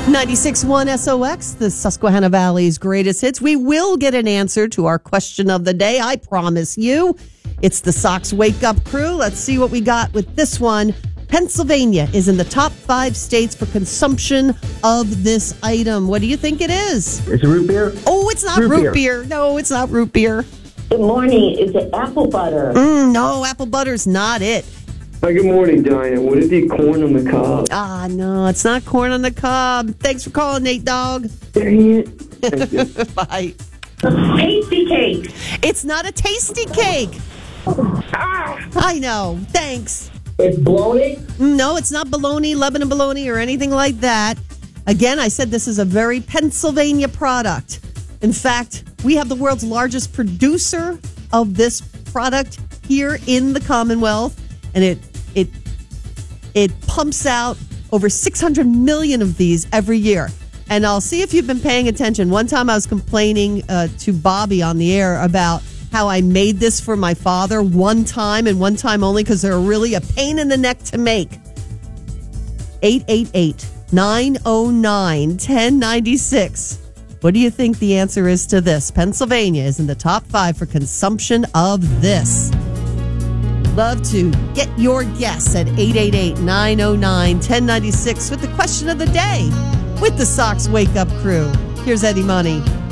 96.1 SOX, the Susquehanna Valley's greatest hits. We will get an answer to our question of the day, I promise you. It's the Sox Wake Up Crew. Let's see what we got with this one. Pennsylvania is in the top 5 states for consumption of this item. What do you think it is? Is it root beer? Oh, it's not root beer. No, it's not root beer. Good morning. Is it apple butter? No, apple butter's not it. Hi, good morning, Diane. Would it be corn on the cob? No, it's not corn on the cob. Thanks for calling, Nate Dogg. Dang it. Thank you. Bye. Tasty cake. It's not a tasty cake. I know. Thanks. It's bologna? No, it's not bologna, Lebanon bologna, or anything like that. Again, I said this is a very Pennsylvania product. In fact, we have the world's largest producer of this product here in the Commonwealth, and it pumps out over 600 million of these every year. And I'll see if you've been paying attention. One time I was complaining to Bobby on the air about how I made this for my father one time and one time only because they're really a pain in the neck to make. 888-909-1096. What do you think the answer is to this? Pennsylvania is in the top 5 for consumption of this. Love to get your guess at 888-909-1096 with the question of the day with the Sox Wake Up Crew. Here's Eddie Money.